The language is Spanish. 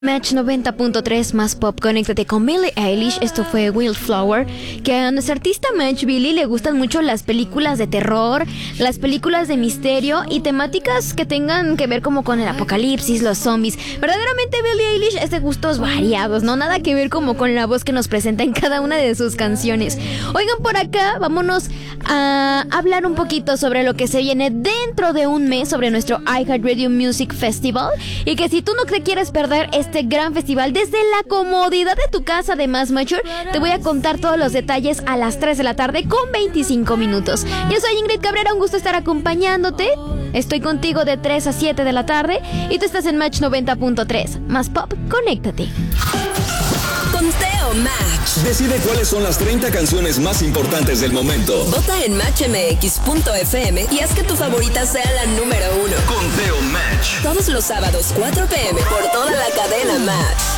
Match 90.3 más pop, conéctate con Billie Eilish. Esto fue Wildflower. Que a nuestra artista Match Billie le gustan mucho las películas de terror, las películas de misterio y temáticas que tengan que ver como con el apocalipsis, los zombies. Verdaderamente Billie Eilish es de gustos variados, no nada que ver como con la voz que nos presenta en cada una de sus canciones. Oigan, por acá vámonos a hablar un poquito sobre lo que se viene dentro de un mes, sobre nuestro iHeartRadio Music Festival. Y que si tú no te quieres perder este gran festival desde la comodidad de tu casa de Más Mature, te voy a contar todos los detalles a las 3 de la tarde con 25 minutos. Yo soy Ingrid Cabrera, un gusto estar acompañándote. Estoy contigo de 3 a 7 de la tarde y tú estás en Match 90.3. Más pop, conéctate. Conteo Match. Decide cuáles son las 30 canciones más importantes del momento. Vota en matchmx.fm y haz que tu favorita sea la número 1. Conteo Match. Todos los sábados 4 p.m. por toda la cadena Match.